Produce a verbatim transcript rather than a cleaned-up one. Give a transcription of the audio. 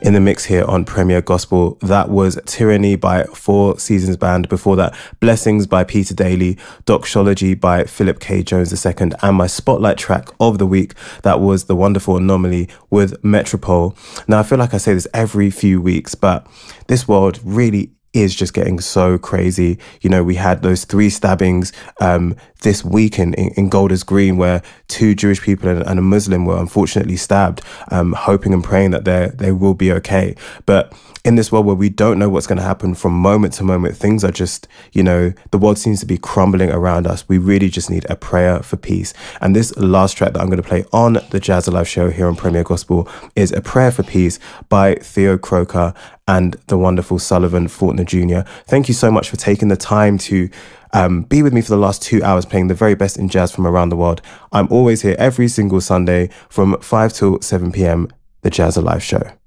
in the mix here on Premier Gospel. That was Tyranny by Four Seasons Band. Before that, Blessings by Peter Daly, Doxology by Philip K. Jones the second, and my spotlight track of the week, that was The Wonderful Anomaly with Metropole. Now, I feel like I say this every few weeks, but this world really is just getting so crazy. You know, we had those three stabbings um, this week in, in Golders Green, where two Jewish people and, and a Muslim were unfortunately stabbed, um, hoping and praying that they they will be okay. But in this world where we don't know what's going to happen from moment to moment, things are just, you know, the world seems to be crumbling around us. We really just need a prayer for peace. And this last track that I'm going to play on the Jazz Alive show here on Premier Gospel is A Prayer for Peace by Theo Croker and the wonderful Sullivan Fortner Junior Thank you so much for taking the time to um, be with me for the last two hours playing the very best in jazz from around the world. I'm always here every single Sunday from five till seven p.m, the Jazz Alive show.